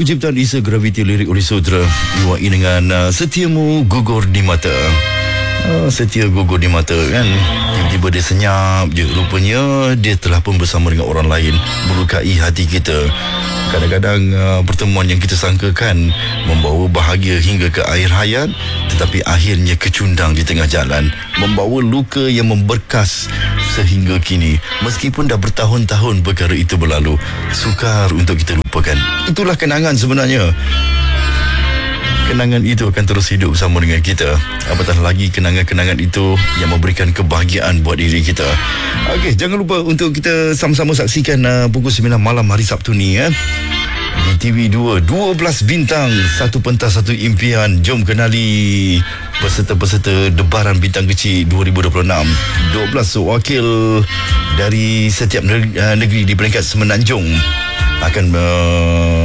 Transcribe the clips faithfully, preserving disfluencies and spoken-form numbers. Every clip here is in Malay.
Lagu ciptaan Isa Graviti, lirik oleh Sudra, diwai dengan uh, Setiamu Gugur di Mata. uh, Setia gugur di mata kan. Tiba-tiba dia senyap je, rupanya dia telah pun bersama dengan orang lain, melukai hati kita. Kadang-kadang uh, pertemuan yang kita sangkakan membawa bahagia hingga ke akhir hayat, tetapi akhirnya kecundang di tengah jalan, membawa luka yang memberkas sehingga kini. Meskipun dah bertahun-tahun perkara itu berlalu, sukar untuk kita lupakan. Itulah kenangan sebenarnya. Kenangan itu akan terus hidup bersama dengan kita. Apatah lagi kenangan-kenangan itu yang memberikan kebahagiaan buat diri kita. Okey, jangan lupa untuk kita sama-sama saksikan uh, pukul sembilan malam hari Sabtu ni ya. Di T V dua, dua belas bintang, satu pentas, satu impian. Jom kenali peserta-peserta Debaran Bintang Kecil dua ribu dua puluh enam. dua belas wakil dari setiap negeri di peringkat semenanjung akan uh,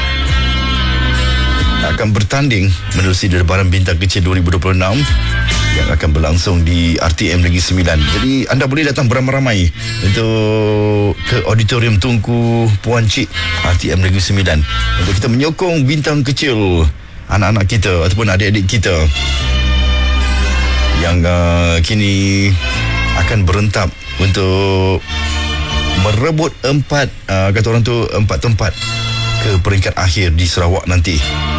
akan bertanding menerusi Debaran Bintang Kecil dua ribu dua puluh enam yang akan berlangsung di R T M Negeri Sembilan. Jadi anda boleh datang beramai-ramai untuk ke Auditorium Tunku Puan Cik R T M Negeri Sembilan untuk kita menyokong bintang kecil, anak-anak kita ataupun adik-adik kita yang uh, kini akan berentap untuk merebut empat uh, kata orang tu empat tempat ke peringkat akhir di Sarawak nanti.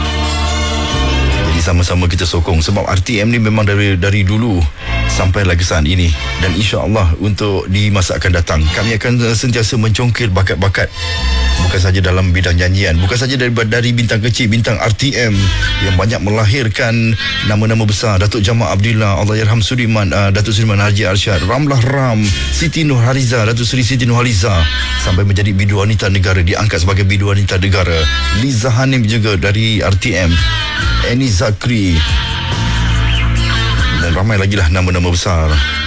Jadi sama-sama kita sokong, sebab R T M ni memang dari dari dulu sampai lagi saat ini, dan insya-Allah untuk di masa akan datang kami akan sentiasa mencongkir bakat-bakat, bukan saja dalam bidang nyanyian, bukan saja dari dari bintang kecil, bintang R T M yang banyak melahirkan nama-nama besar. Datuk Jamal Abdillah, Allahyarham Sudiman, uh, Datuk Sudiman Haji Arsyad, Ramlah Ram, Siti Nurhaliza, Datuk Seri Siti Nurhaliza, sampai menjadi bidu wanita negara, diangkat sebagai bidu wanita negara. Liza Hanim juga dari R T M, Eni Zakri, dan ramai lagi lah nama-nama besar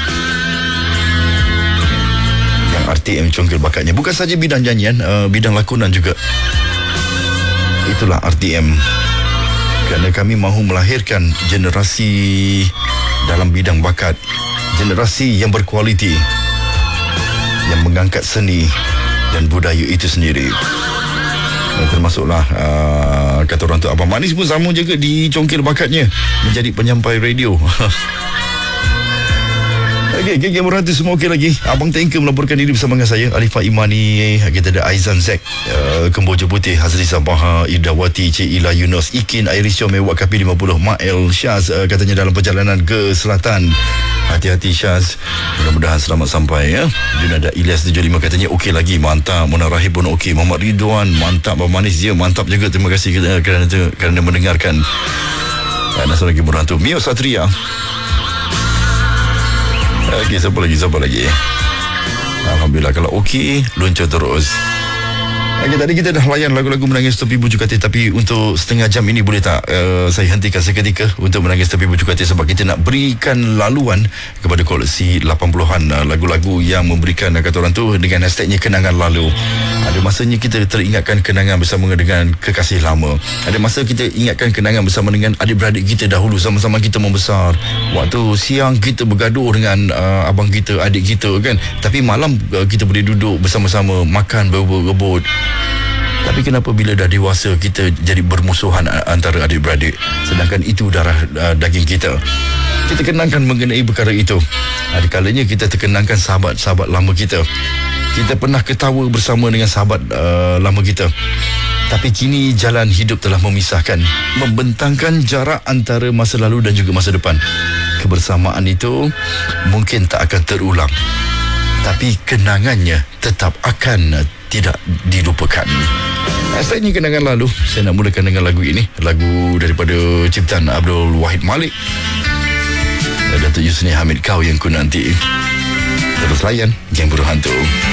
yang R T M congkir bakatnya. Bukan saja bidang nyanyian, uh, bidang lakonan juga. Itulah R T M, kerana kami mahu melahirkan generasi dalam bidang bakat, generasi yang berkualiti, yang mengangkat seni dan budaya itu sendiri. Dan termasuklah uh, kata orang tu Abang Manis pun sama juga dicongkir bakatnya menjadi penyampai radio. Okey, geng-geng merhati semua okey lagi. Abang Tanker melaporkan diri bersama dengan saya, Alifah Imani. Kita ada Aizan Zek, uh, Kemboja Putih, Hazri Sabaha, Idawati, Cik Ila Yunus, Ikin, Iris Syom, Mewak K P lima puluh, Mael Syaz, uh, katanya dalam perjalanan ke selatan. Hati-hati Syaz, mudah-mudahan selamat sampai ya. Junada Ilyas tujuh puluh lima katanya okey lagi, mantap. Mona Rahib pun okey. Muhammad Ridwan, mantap. Abang Manis dia mantap juga. Terima kasih kerana kerana mendengarkan. Dan asal lagi berantu Mio Satria. Okey, siapa lagi, siapa lagi? Alhamdulillah, kalau okey, luncur terus. Okey, tadi kita dah layan lagu-lagu Menangis Tepi Bujuk Katil, tapi untuk setengah jam ini boleh tak uh, saya hentikan seketika untuk Menangis Tepi Bujuk Katil, sebab kita nak berikan laluan kepada koleksi lapan puluhan uh, lagu-lagu yang memberikan uh, kata orang tu dengan hashtagnya kenangan lalu. Ada masanya kita teringatkan kenangan bersama dengan kekasih lama. Ada masa kita ingatkan kenangan bersama dengan adik-beradik kita dahulu, sama-sama kita membesar. Waktu siang kita bergaduh dengan uh, abang kita, adik kita kan, tapi malam uh, kita boleh duduk bersama-sama makan berebut-rebut. Tapi kenapa bila dah dewasa kita jadi bermusuhan antara adik-beradik, sedangkan itu darah uh, daging kita. Kita kenangkan mengenai perkara itu. Ada kalanya kita terkenangkan sahabat-sahabat lama kita. Kita pernah ketawa bersama dengan sahabat uh, lama kita, tapi kini jalan hidup telah memisahkan, membentangkan jarak antara masa lalu dan juga masa depan. Kebersamaan itu mungkin tak akan terulang, tapi kenangannya tetap akan tidak dilupakan. Asalnya kenangan lalu. Saya nak mulakan dengan lagu ini, lagu daripada ciptaan Abdul Wahid Malik, Datuk Yusni Hamid, Kau Yang Ku Nanti. Terus layan Geng Buruh Hantu.